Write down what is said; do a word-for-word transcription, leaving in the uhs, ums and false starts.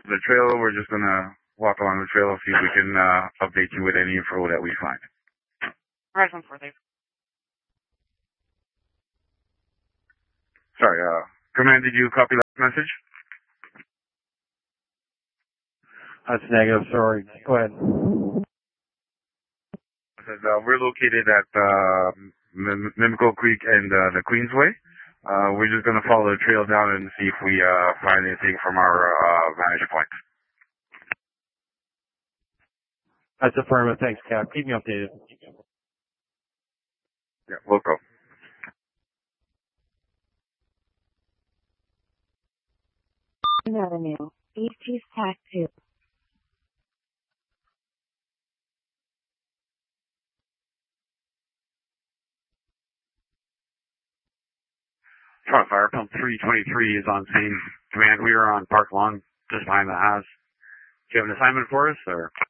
The trail, we're just gonna walk along the trail, see if we can uh, update you with any info that we find. Horizon four, Dave. Sorry, uh, Command, did you copy that message? That's negative, sorry. Go ahead. I said, uh, we're located at uh, Mim- Mimico Creek and uh, the Queensway. Uh, we're just going to follow the trail down and see if we uh, find anything from our uh, vantage point. That's affirmative. Thanks, Cap. Keep me updated. Yeah, we'll go. Avenue, East Tac two. Charlie Fire Pump three twenty-three is on scene. Command, we are on Park Lawn, just behind the house. Do you have an assignment for us, or?